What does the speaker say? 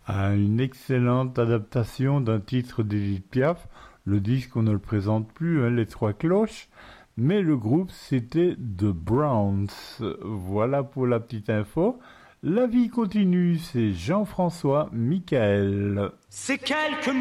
Une excellente adaptation d'un titre d'Édith Piaf. Le disque, on ne le présente plus, hein, Les Trois Cloches. Mais le groupe, c'était The Browns. Voilà pour la petite info. La vie continue, c'est Jean-François Michael. C'est quelques